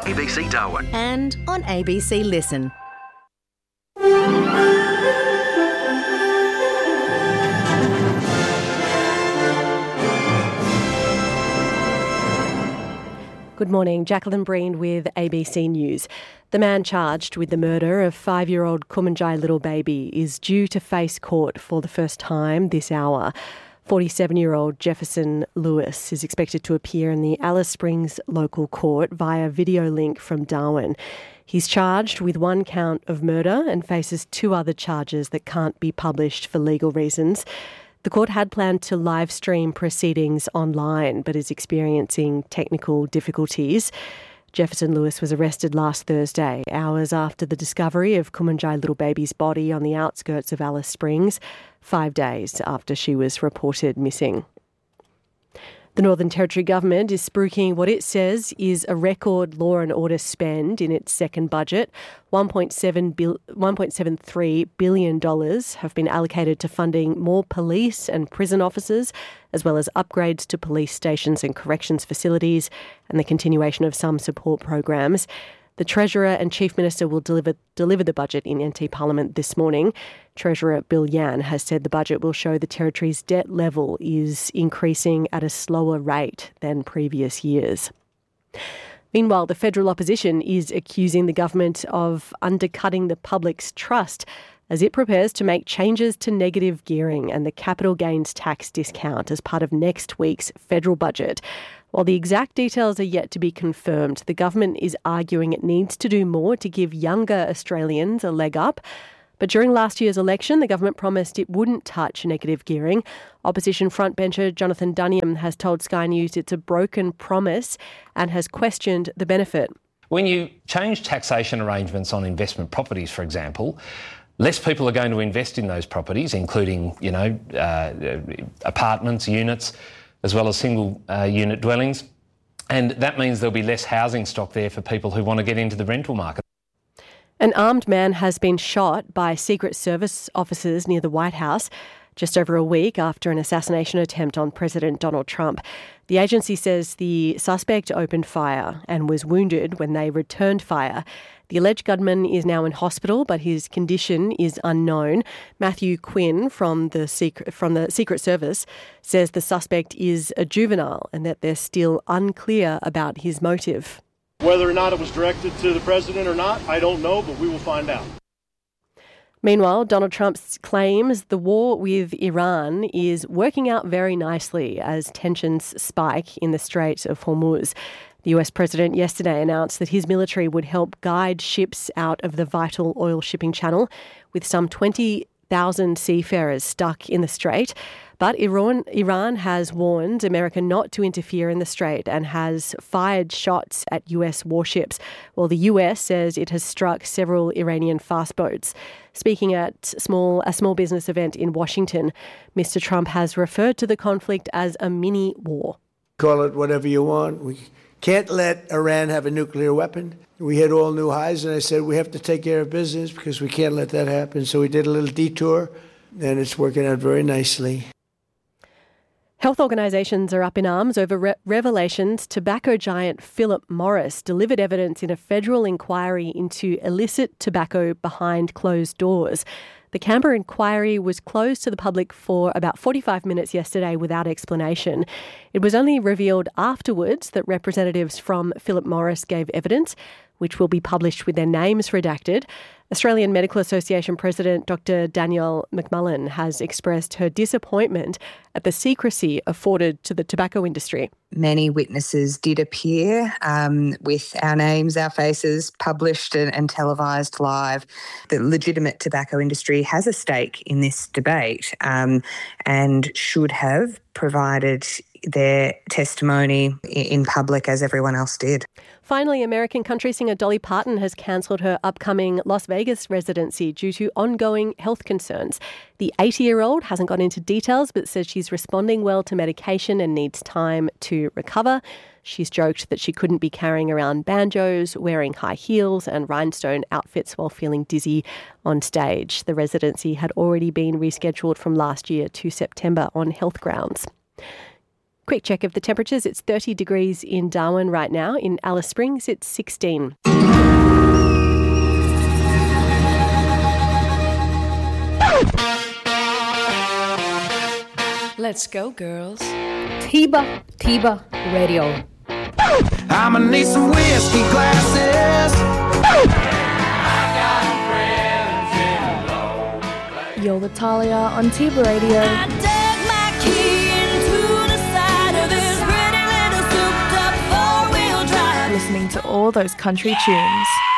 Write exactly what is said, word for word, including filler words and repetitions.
A B C Darwin. And on A B C Listen. Good morning, Jacqueline Breen with A B C News. The man charged with the murder of five-year-old Kumanjai little baby is due to face court for the first time this hour. forty-seven-year-old Jefferson Lewis is expected to appear in the Alice Springs local court via video link from Darwin. He's charged with one count of murder and faces two other charges that can't be published for legal reasons. The court had planned to live stream proceedings online, but is experiencing technical difficulties. Jefferson Lewis was arrested last Thursday, hours after the discovery of Kumanjai little baby's body on the outskirts of Alice Springs, five days after she was reported missing. The Northern Territory government is spruiking what it says is a record law and order spend in its second budget. one point seven three billion dollars have been allocated to funding more police and prison officers, as well as upgrades to police stations and corrections facilities and the continuation of some support programs. The Treasurer and Chief Minister will deliver deliver the budget in N T Parliament this morning. Treasurer Bill Yan has said the budget will show the Territory's debt level is increasing at a slower rate than previous years. Meanwhile, the federal opposition is accusing the government of undercutting the public's trust as it prepares to make changes to negative gearing and the capital gains tax discount as part of next week's federal budget. While the exact details are yet to be confirmed, the government is arguing it needs to do more to give younger Australians a leg up. But during last year's election, the government promised it wouldn't touch negative gearing. Opposition frontbencher Jonathan Duniam has told Sky News it's a broken promise and has questioned the benefit. When you change taxation arrangements on investment properties, for example, less people are going to invest in those properties, including, you know, uh, apartments, units, as well as single uh, unit dwellings. And that means there'll be less housing stock there for people who want to get into the rental market. An armed man has been shot by Secret Service officers near the White House just over a week after an assassination attempt on President Donald Trump. The agency says the suspect opened fire and was wounded when they returned fire. The alleged gunman is now in hospital, but his condition is unknown. Matthew Quinn from the Secret, from the Secret Service says the suspect is a juvenile and that they're still unclear about his motive. Whether or not it was directed to the president or not, I don't know, but we will find out. Meanwhile, Donald Trump claims the war with Iran is working out very nicely as tensions spike in the Strait of Hormuz. The U S president yesterday announced that his military would help guide ships out of the vital oil shipping channel, with some twenty thousand seafarers stuck in the strait. But Iran, Iran has warned America not to interfere in the strait and has fired shots at U S warships, while the U S says it has struck several Iranian fast boats. Speaking at small, a small business event in Washington, Mister Trump has referred to the conflict as a mini war. Call it whatever you want. We can't let Iran have a nuclear weapon. We hit all new highs, and I said we have to take care of business because we can't let that happen. So we did a little detour, and it's working out very nicely. Health organisations are up in arms over re- revelations tobacco giant Philip Morris delivered evidence in a federal inquiry into illicit tobacco behind closed doors. The Canberra inquiry was closed to the public for about forty-five minutes yesterday without explanation. It was only revealed afterwards that representatives from Philip Morris gave evidence, which will be published with their names redacted. Australian Medical Association President Doctor Danielle McMullen has expressed her disappointment at the secrecy afforded to the tobacco industry. Many witnesses did appear um, with our names, our faces published and, and televised live. The legitimate tobacco industry has a stake in this debate um, and should have provided their testimony in public as everyone else did. Finally, American country singer Dolly Parton has cancelled her upcoming Las Vegas residency due to ongoing health concerns. The eighty-year-old hasn't gone into details but says she's responding well to medication and needs time to recover. She's joked that she couldn't be carrying around banjos, wearing high heels and rhinestone outfits while feeling dizzy on stage. The residency had already been rescheduled from last year to September on health grounds. Quick check of the temperatures. It's thirty degrees in Darwin right now. In Alice Springs, it's sixteen. Let's go, girls. Tiba, Tiba Radio. I'ma need some whiskey glasses. You're with Talia on Tiba Radio. I dug my key into the side of this pretty little souped up four-wheel drive. Listening to all those country tunes.